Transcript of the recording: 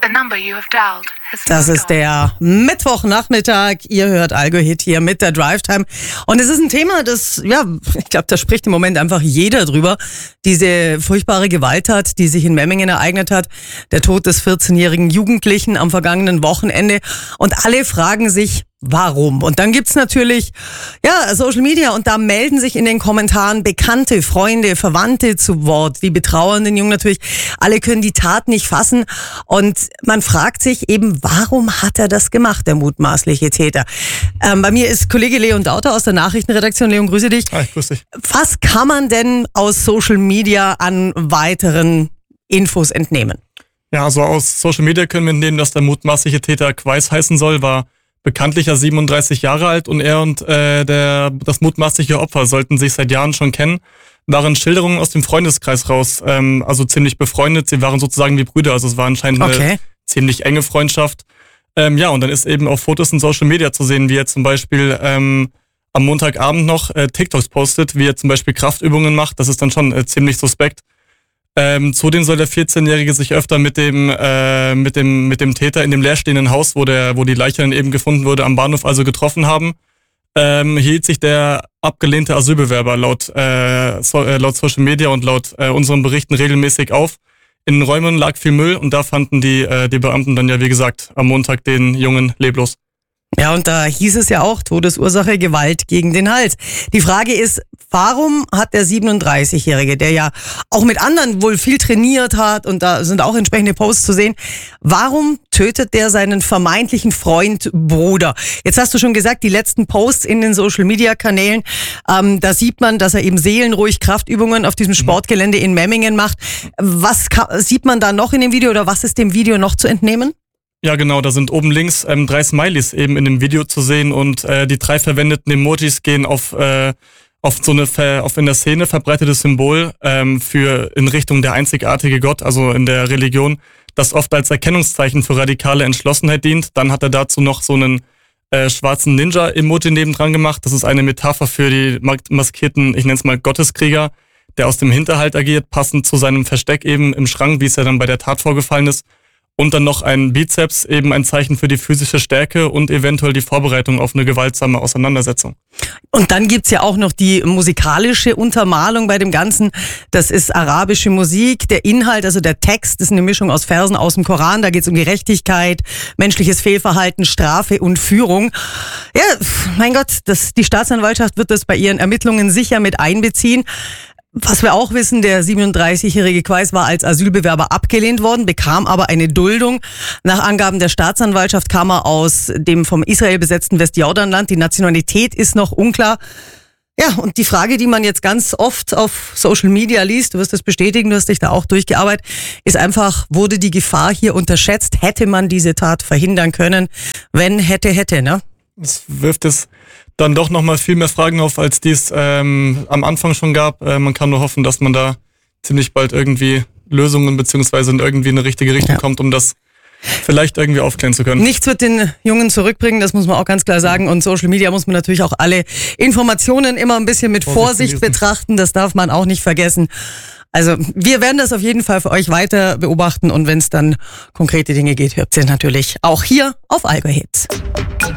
Das ist der Mittwochnachmittag. Ihr hört Algo-Hit hier mit der Drive-Time. Und es ist ein Thema, das, ja, ich glaube, da spricht im Moment einfach jeder drüber. Diese furchtbare Gewalttat, die sich in Memmingen ereignet hat. Der Tod des 14-jährigen Jugendlichen am vergangenen Wochenende. Und alle fragen sich, warum? Und dann gibt's natürlich, ja, Social Media, und da melden sich in den Kommentaren Bekannte, Freunde, Verwandte zu Wort. Die betrauern den Jungen natürlich. Alle können die Tat nicht fassen. Und man fragt sich eben, warum hat er das gemacht, der mutmaßliche Täter? Bei mir ist Kollege Leon Dauter aus der Nachrichtenredaktion. Leon, grüße dich. Hi, grüß dich. Was kann man denn aus Social Media an weiteren Infos entnehmen? Ja, also aus Social Media können wir entnehmen, dass der mutmaßliche Täter Quais heißen soll, war bekanntlicher 37 Jahre alt, und er und das mutmaßliche Opfer sollten sich seit Jahren schon kennen, waren Schilderungen aus dem Freundeskreis raus, also ziemlich befreundet. Sie waren sozusagen wie Brüder, also es war anscheinend eine ziemlich enge Freundschaft. Ja, und dann ist eben auf Fotos in Social Media zu sehen, wie er zum Beispiel am Montagabend noch TikToks postet, wie er zum Beispiel Kraftübungen macht. Das ist dann schon ziemlich suspekt. Zudem soll der 14-Jährige sich öfter mit dem Täter in dem leerstehenden Haus, wo die Leiche dann eben gefunden wurde, am Bahnhof also getroffen haben. Hielt sich der abgelehnte Asylbewerber laut Social Media und laut unseren Berichten regelmäßig auf. In den Räumen lag viel Müll, und da fanden die Beamten dann ja, wie gesagt, am Montag den Jungen leblos. Ja, und da hieß es ja auch, Todesursache, Gewalt gegen den Hals. Die Frage ist, warum hat der 37-Jährige, der ja auch mit anderen wohl viel trainiert hat, und da sind auch entsprechende Posts zu sehen, warum tötet der seinen vermeintlichen Freund Bruder? Jetzt hast du schon gesagt, die letzten Posts in den Social-Media-Kanälen, da sieht man, dass er eben seelenruhig Kraftübungen auf diesem Sportgelände in Memmingen macht. Was sieht man da noch in dem Video, oder was ist dem Video noch zu entnehmen? Ja, genau, da sind oben links 3 Smileys eben in dem Video zu sehen, und die 3 verwendeten Emojis gehen auf so auf in der Szene verbreitetes Symbol in Richtung der einzigartige Gott, also in der Religion, das oft als Erkennungszeichen für radikale Entschlossenheit dient. Dann hat er dazu noch so einen schwarzen Ninja-Emoji nebendran gemacht. Das ist eine Metapher für die maskierten, ich nenne es mal Gotteskrieger, der aus dem Hinterhalt agiert, passend zu seinem Versteck eben im Schrank, wie es ja dann bei der Tat vorgefallen ist. Und dann noch ein Bizeps, eben ein Zeichen für die physische Stärke und eventuell die Vorbereitung auf eine gewaltsame Auseinandersetzung. Und dann gibt's ja auch noch die musikalische Untermalung bei dem Ganzen. Das ist arabische Musik. Der Inhalt, also der Text, ist eine Mischung aus Versen aus dem Koran. Da geht's um Gerechtigkeit, menschliches Fehlverhalten, Strafe und Führung. Ja, mein Gott, die Staatsanwaltschaft wird das bei ihren Ermittlungen sicher mit einbeziehen. Was wir auch wissen, der 37-jährige Quais war als Asylbewerber abgelehnt worden, bekam aber eine Duldung. Nach Angaben der Staatsanwaltschaft kam er aus dem vom Israel besetzten Westjordanland. Die Nationalität ist noch unklar. Ja, und die Frage, die man jetzt ganz oft auf Social Media liest, du wirst das bestätigen, du hast dich da auch durchgearbeitet, ist einfach, wurde die Gefahr hier unterschätzt? Hätte man diese Tat verhindern können? Wenn, hätte, ne? Das wirft es dann doch nochmal viel mehr Fragen auf, als die es am Anfang schon gab. Man kann nur hoffen, dass man da ziemlich bald irgendwie Lösungen beziehungsweise in irgendwie eine richtige Richtung kommt, um das vielleicht irgendwie aufklären zu können. Nichts wird den Jungen zurückbringen, das muss man auch ganz klar sagen. Und Social Media muss man natürlich auch alle Informationen immer ein bisschen mit Vorsicht betrachten. Das darf man auch nicht vergessen. Also wir werden das auf jeden Fall für euch weiter beobachten. Und wenn es dann konkrete Dinge geht, hört ihr natürlich auch hier auf Algo-Hit.